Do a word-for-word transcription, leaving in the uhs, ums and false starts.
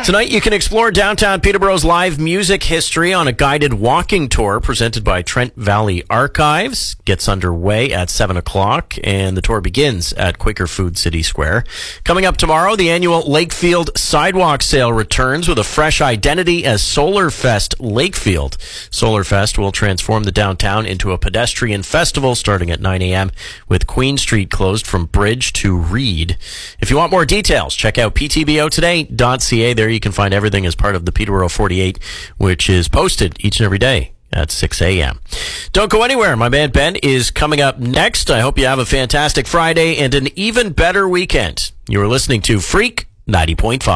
Tonight, you can explore downtown Peterborough's live music history on a guided walking tour presented by Trent Valley Archives. Gets underway at seven o'clock, and the tour begins at Quaker Food City Square. Coming up tomorrow, the annual Lakefield Sidewalk Sale returns with a fresh identity as Solarfest Lakefield. Solarfest will transform the downtown into a pedestrian festival starting at nine a.m. with Queen Street closed from Bridge to Reed. If you want more details, check out p t b o today dot c a. There you can find everything as part of the Peterborough forty-eight, which is posted each and every day at six a.m. Don't go anywhere. My man Ben is coming up next. I hope you have a fantastic Friday and an even better weekend. You are listening to Freak ninety point five.